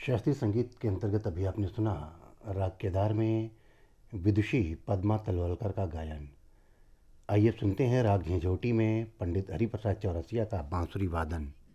शास्त्रीय संगीत के अंतर्गत अभी आपने सुना राग केदार में विदुषी पद्मा तलवलकर का गायन। आइए सुनते हैं राग झंझोटी में पंडित हरिप्रसाद चौरसिया का बांसुरी वादन।